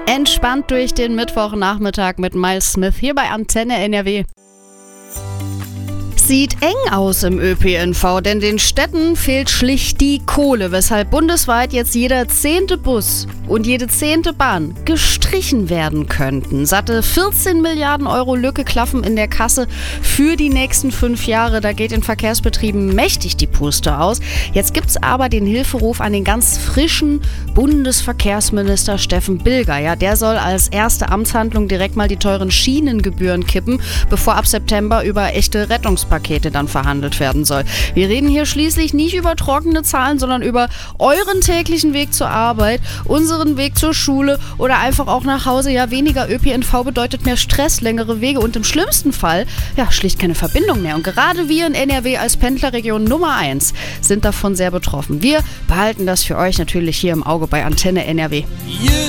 Entspannt durch den Mittwochnachmittag mit Miles Smith hier bei Antenne NRW. Sieht eng aus im ÖPNV, denn den Städten fehlt schlicht die Kohle, weshalb bundesweit jetzt jeder 10. Bus und jede 10. Bahn gestrichen werden könnten. Satte 14 Milliarden Euro Lücke klaffen in der Kasse für die nächsten 5 Jahre. Da geht den Verkehrsbetrieben mächtig die Puste aus. Jetzt gibt's aber den Hilferuf an den ganz frischen Bundesverkehrsminister Steffen Bilger. Ja, der soll als erste Amtshandlung direkt mal die teuren Schienengebühren kippen, bevor ab September über echte Rettungspakete dann verhandelt werden soll. Wir reden hier schließlich nicht über trockene Zahlen, sondern über euren täglichen Weg zur Arbeit, unseren Weg zur Schule oder einfach auch nach Hause. Ja, weniger ÖPNV bedeutet mehr Stress, längere Wege und im schlimmsten Fall, ja, schlicht keine Verbindung mehr. Und gerade wir in NRW als Pendlerregion Nummer 1 sind davon sehr betroffen. Wir behalten das für euch natürlich hier im Auge bei Antenne NRW.